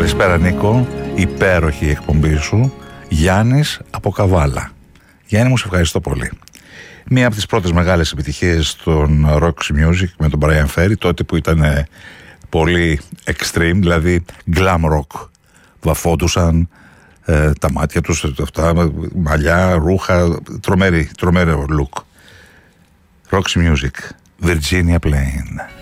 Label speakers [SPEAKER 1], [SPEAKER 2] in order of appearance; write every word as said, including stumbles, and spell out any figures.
[SPEAKER 1] Καλησπέρα Νίκο, υπέροχη η εκπομπή σου. Γιάννης από Καβάλα. Γιάννη μου, σε ευχαριστώ πολύ. Μία από τις πρώτες μεγάλες επιτυχίες των Roxy Music με τον Brian Ferry, τότε που ήταν πολύ extreme, δηλαδή glam rock. Βαφόντουσαν ε, τα μάτια τους, αυτά, μαλλιά, ρούχα, τρομερή, τρομερό look. Roxy Music, Virginia Plain.